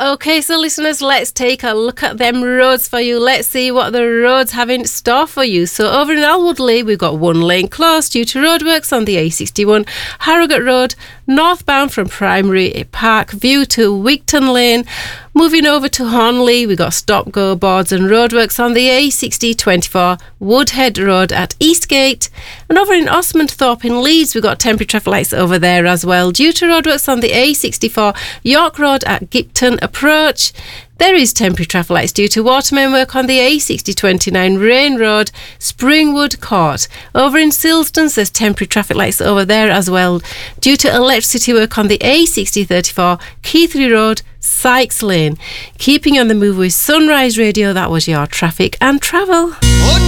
Okay, so listeners, let's take a look at them roads for you. Let's see what the roads have in store for you. So over in Alwoodley, we've got one lane closed due to roadworks on the A61, Harrogate Road, northbound from Primary Park View to Wigton Lane. Moving over to Hornley, we've got stop-go boards and roadworks on the A6024 Woodhead Road at Eastgate. And over in Osmondthorpe in Leeds, we've got temporary traffic lights over there as well due to roadworks on the A64 York Road at Gipton Approach. There is temporary traffic lights due to watermain work on the A6029 Rain Road, Springwood Court. Over in Silston, there's temporary traffic lights over there as well due to electricity work on the A6034 Keighley Road, Sykes Lane. Keeping on the move with Sunrise Radio, that was your traffic and travel.